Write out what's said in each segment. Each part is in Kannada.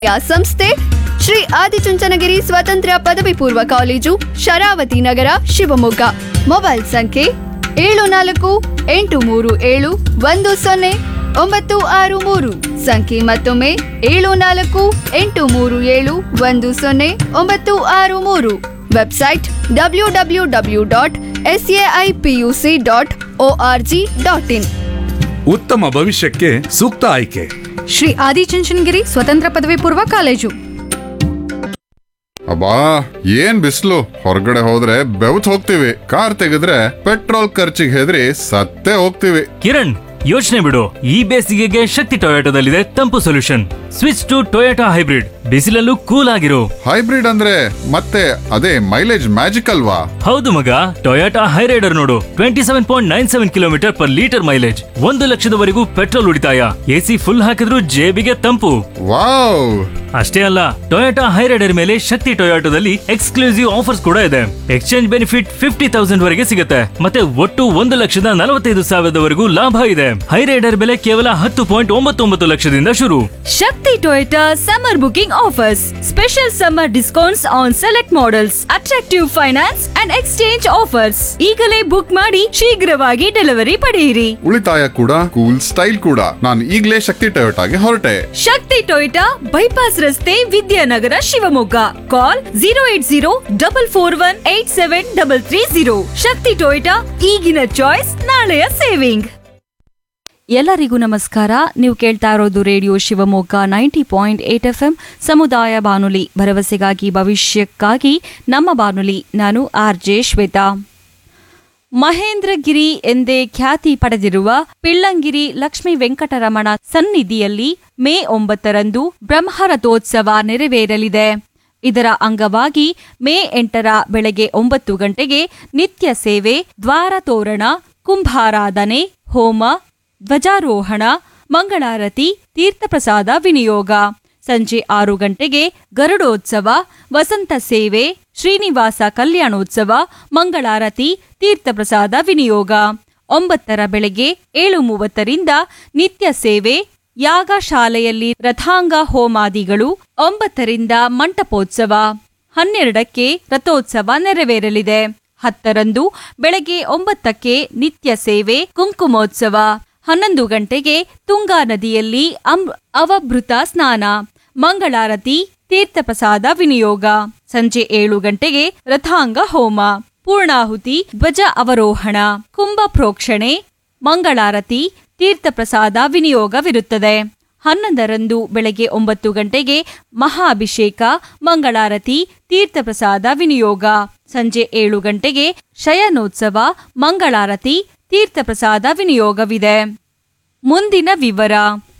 ಸಂಸ್ಥೆ ಶ್ರೀ ಆದಿಚುಂಚನಗಿರಿ ಸ್ವತಂತ್ರ ಪದವಿ ಪೂರ್ವ ಕಾಲೇಜು ಶರಾವತಿ ನಗರ ಶಿವಮೊಗ್ಗ. ಮೊಬೈಲ್ ಸಂಖ್ಯೆ 7487109663. ಸಂಖ್ಯೆ ಮತ್ತೊಮ್ಮೆ 7487109663. Website www.saipuc.org.in. ಉತ್ತಮ ಭವಿಷ್ಯಕ್ಕೆ ಸೂಕ್ತ ಆಯ್ಕೆ ಶ್ರೀ ಆದಿಚುಂಚನಗಿರಿ ಸ್ವತಂತ್ರ ಪದವಿ ಪೂರ್ವ ಕಾಲೇಜು. ಅಬ್ಬಾ ಏನ್ ಬಿಸಿಲು, ಹೊರಗಡೆ ಹೋದ್ರೆ ಬೆವತ್ ಹೋಗ್ತೀವಿ, ಕಾರ್ ತೆಗೆದ್ರೆ ಪೆಟ್ರೋಲ್ ಖರ್ಚಿಗೆ ಹೆದರಿ ಸತ್ತೇ ಹೋಗ್ತೀವಿ. ಕಿರಣ್, ಯೋಚನೆ ಬಿಡು. ಈ ಬೇಸಿಗೆಗೆ ಶಕ್ತಿ ಟೊಯೋಟೋದಲ್ಲಿದೆ ತಂಪು solution. Switch to Toyota hybrid. ಬಿಸಿಲಲ್ಲೂ cool ಆಗಿರು. Hybrid ಅಂದ್ರೆ ಮತ್ತೆ ಅದೇ ಮೈಲೇಜ್ ಮ್ಯಾಜಿಕ್ ಅಲ್ವಾ? ಹೌದು ಮಗ, ಟೊಯೋಟಾ ಹೈರೈಡರ್ ನೋಡು. 27.97 kilometre per litre mileage, 1,00,000ವರೆಗೂ petrol ಉಳಿತಾಯ, ಎಸಿ ಫುಲ್ ಹಾಕಿದ್ರೂ ಜೇಬಿಗೆ ತಂಪು. ವಾವ್! ಅಷ್ಟೇ ಅಲ್ಲ, ಟೊಯೋಟಾ ಹೈರೈಡರ್ ಮೇಲೆ ಶಕ್ತಿ ಟೊಯೋಟೋದಲ್ಲಿ ಎಕ್ಸ್ಕ್ಲೂಸಿವ್ ಆಫರ್ಸ್ ಕೂಡ ಇದೆ. ಎಕ್ಸ್ಚೇಂಜ್ ಬೆನಿಫಿಟ್ 50,000 ವರೆಗೆ ಸಿಗುತ್ತೆ. ಮತ್ತೆ ಒಟ್ಟು 1,45,000ವರೆಗೂ ಲಾಭ ಇದೆ. ಹೈರೈಡರ್ ಬೆಲೆ ಕೇವಲ 10.99 ಲಕ್ಷದಿಂದ ಶುರು. Shakti Toyota summer booking offers. Special summer discounts on select models. Attractive finance and exchange offers. ಈಗಲೇ ಬುಕ್ ಮಾಡಿ ಶೀಘ್ರವಾಗಿ ಡೆಲಿವರಿ ಪಡೆಯಿರಿ. ಉಳಿತಾಯ ಕೂಡ ಕೂಲ್ ಸ್ಟೈಲ್ ಕೂಡ. ನಾನು ಈಗಲೇ ಶಕ್ತಿ ಟೊಯೋಟಾಗೆ ಹೊರಟೆ. ಶಕ್ತಿ ಟೊಯೋಟಾ ಬೈಪಾಸ್ ರಸ್ತೆ, ವಿದ್ಯಾನಗರ, ಶಿವಮೊಗ್ಗ. ಕಾಲ್ 08044187330. ಶಕ್ತಿ ಟೊಯೋಟಾ, ಈಗಿನ ಚಾಯ್ಸ್, ನಾಳೆಯ ಸೇವಿಂಗ್. ಎಲ್ಲರಿಗೂ ನಮಸ್ಕಾರ. ನೀವು ಕೇಳ್ತಾ ಇರೋದು ರೇಡಿಯೋ ಶಿವಮೊಗ್ಗ 90.8 FM ಸಮುದಾಯ ಬಾನುಲಿ, ಭರವಸೆಗಾಗಿ ಭವಿಷ್ಯಕ್ಕಾಗಿ ನಮ್ಮ ಬಾನುಲಿ. ನಾನು RJ ಶ್ವೇತಾ. ಮಹೇಂದ್ರಗಿರಿ ಎಂದೇ ಖ್ಯಾತಿ ಪಡೆದಿರುವ ಪಿಳ್ಳಂಗಿರಿ ಲಕ್ಷ್ಮೀ ವೆಂಕಟರಮಣ ಸನ್ನಿಧಿಯಲ್ಲಿ ಮೇ 9ರಂದು ಬ್ರಹ್ಮರಥೋತ್ಸವ ನೆರವೇರಲಿದೆ. ಇದರ ಅಂಗವಾಗಿ ಮೇ 8ರ ಬೆಳಗ್ಗೆ 9 ಗಂಟೆಗೆ ನಿತ್ಯ ಸೇವೆ, ದ್ವಾರ ತೋರಣ, ಕುಂಭಾರಾಧನೆ, ಹೋಮ, ಧ್ವಜಾರೋಹಣ, ಮಂಗಳಾರತಿ, ತೀರ್ಥಪ್ರಸಾದ ವಿನಿಯೋಗ. ಸಂಜೆ 6 ಗಂಟೆಗೆ ಗರುಡೋತ್ಸವ, ವಸಂತ ಸೇವೆ, ಶ್ರೀನಿವಾಸ ಕಲ್ಯಾಣೋತ್ಸವ, ಮಂಗಳಾರತಿ, ತೀರ್ಥಪ್ರಸಾದ ವಿನಿಯೋಗ. 9ರ ಬೆಳಗ್ಗೆ 7:30ರಿಂದ ನಿತ್ಯ ಸೇವೆ, ಯಾಗಶಾಲೆಯಲ್ಲಿ ರಥಾಂಗ ಹೋಮಾದಿಗಳು. 9ರಿಂದ ಮಂಟಪೋತ್ಸವ. 12ಕ್ಕೆ ರಥೋತ್ಸವ ನೆರವೇರಲಿದೆ. 10ರಂದು ಬೆಳಗ್ಗೆ 9ಕ್ಕೆ ನಿತ್ಯ ಸೇವೆ, ಕುಂಕುಮೋತ್ಸವ. 11 ಗಂಟೆಗೆ ತುಂಗಾ ನದಿಯಲ್ಲಿ ಅವಭೃತ ಸ್ನಾನ, ಮಂಗಳಾರತಿ, ತೀರ್ಥಪ್ರಸಾದ ವಿನಿಯೋಗ. ಸಂಜೆ 7 ಗಂಟೆಗೆ ರಥಾಂಗ ಹೋಮ, ಪೂರ್ಣಾಹುತಿ, ಧ್ವಜ ಅವರೋಹಣ, ಕುಂಭ ಪ್ರೋಕ್ಷಣೆ, ಮಂಗಳಾರತಿ, ತೀರ್ಥಪ್ರಸಾದ ವಿನಿಯೋಗವಿರುತ್ತದೆ. 11ರಂದು ಬೆಳಗ್ಗೆ 9 ಗಂಟೆಗೆ ಮಹಾಭಿಷೇಕ, ಮಂಗಳಾರತಿ, ತೀರ್ಥಪ್ರಸಾದ ವಿನಿಯೋಗ. ಸಂಜೆ 7 ಗಂಟೆಗೆ ಶಯನೋತ್ಸವ, ಮಂಗಳಾರತಿ, ತೀರ್ಥಪ್ರಸಾದ ವಿನಿಯೋಗವಿದೆ. ಮುಂದಿನ ವಿವರ.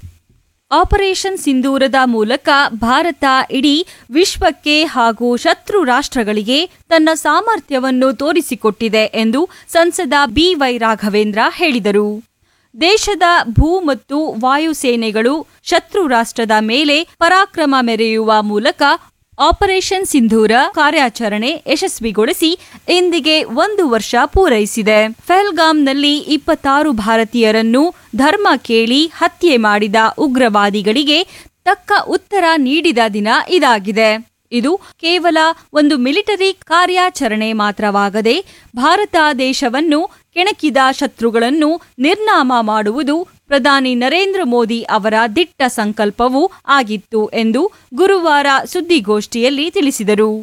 ಆಪರೇಷನ್ ಸಿಂಧೂರದ ಮೂಲಕ ಭಾರತ ಇಡೀ ವಿಶ್ವಕ್ಕೆ ಹಾಗೂ ಶತ್ರು ರಾಷ್ಟ್ರಗಳಿಗೆ ತನ್ನ ಸಾಮರ್ಥ್ಯವನ್ನು ತೋರಿಸಿಕೊಟ್ಟಿದೆ ಎಂದು ಸಂಸದ BY ರಾಘವೇಂದ್ರ ಹೇಳಿದರು. ದೇಶದ ಭೂ ಮತ್ತು ವಾಯುಸೇನೆಗಳು ಶತ್ರು ರಾಷ್ಟ್ರದ ಮೇಲೆ ಪರಾಕ್ರಮ ಮೆರೆಯುವ ಮೂಲಕ ಆಪರೇಷನ್ ಸಿಂಧೂರ ಕಾರ್ಯಾಚರಣೆ ಯಶಸ್ವಿಗೊಳಿಸಿ ಇಂದಿಗೆ 1 ವರ್ಷ ಪೂರೈಸಿದೆ. ಪಹಲ್ಗಾಮ್ನಲ್ಲಿ 26 ಭಾರತೀಯರನ್ನು ಧರ್ಮ ಕೇಳಿ ಹತ್ಯೆ ಮಾಡಿದ ಉಗ್ರವಾದಿಗಳಿಗೆ ತಕ್ಕ ಉತ್ತರ ನೀಡಿದ ದಿನ ಇದಾಗಿದೆ. ಇದು ಕೇವಲ ಒಂದು ಮಿಲಿಟರಿ ಕಾರ್ಯಾಚರಣೆ ಮಾತ್ರವಾಗದೆ ಭಾರತ ದೇಶವನ್ನು ಕೆಣಕಿದ ಶತ್ರುಗಳನ್ನು ನಿರ್ನಾಮ ಮಾಡುವುದು ಪ್ರಧಾನಿ ನರೇಂದ್ರ ಮೋದಿ ಅವರ ದಿಟ್ಟ ಸಂಕಲ್ಪವೂ ಆಗಿತ್ತು ಎಂದು ಗುರುವಾರ ಸುದ್ದಿಗೋಷ್ಠಿಯಲ್ಲಿ ತಿಳಿಸಿದರು.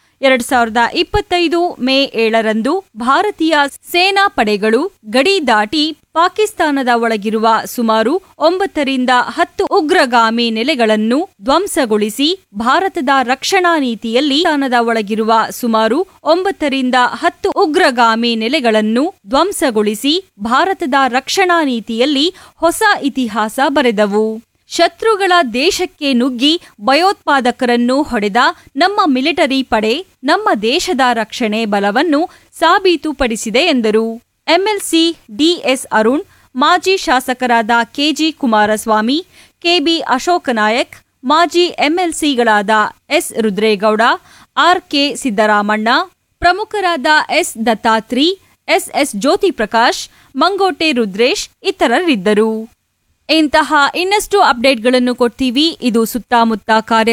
2025 ಮೇ 7ರಂದು ಭಾರತೀಯ ಸೇನಾ ಪಡೆಗಳು ಗಡಿ ದಾಟಿ ಪಾಕಿಸ್ತಾನದ ಒಳಗಿರುವ ಸುಮಾರು 9ರಿಂದ 10 ಉಗ್ರಗಾಮಿ ನೆಲೆಗಳನ್ನು ಧ್ವಂಸಗೊಳಿಸಿ ಭಾರತದ ರಕ್ಷಣಾ ನೀತಿಯಲ್ಲಿ ಪಾಕಿಸ್ತಾನದ ಒಳಗಿರುವ ಸುಮಾರು 9ರಿಂದ 10 ಉಗ್ರಗಾಮಿ ನೆಲೆಗಳನ್ನು ಧ್ವಂಸಗೊಳಿಸಿ ಭಾರತದ ರಕ್ಷಣಾ ನೀತಿಯಲ್ಲಿ ಹೊಸ ಇತಿಹಾಸ ಬರೆದವು. ಶತ್ರುಗಳ ದೇಶಕ್ಕೆ ನುಗ್ಗಿ ಭಯೋತ್ಪಾದಕರನ್ನು ಹೊಡೆದ ನಮ್ಮ ಮಿಲಿಟರಿ ಪಡೆ ನಮ್ಮ ದೇಶದ ರಕ್ಷಣೆ ಬಲವನ್ನು ಸಾಬೀತುಪಡಿಸಿದೆ ಎಂದರು. MLC DS ಅರುಣ್, ಮಾಜಿ ಶಾಸಕರಾದ KG ಕುಮಾರಸ್ವಾಮಿ, KB ಅಶೋಕನಾಯಕ್, ಮಾಜಿ MLCಗಳಾದ S ರುದ್ರೇಗೌಡ, RK ಸಿದ್ದರಾಮಣ್ಣ, ಪ್ರಮುಖರಾದ S ದತ್ತಾತ್ರಿ, SS ಜ್ಯೋತಿಪ್ರಕಾಶ್, ಮಂಗೋಟೆ ರುದ್ರೇಶ್ ಇತರರಿದ್ದರು. ಇಂತಹ ಇನ್ನಷ್ಟು ಅಪ್ಡೇಟ್ಗಳನ್ನು ಕೊಡ್ತೀವಿ. ಇದು ಸುತ್ತಮುತ್ತ ಕಾರ್ಯ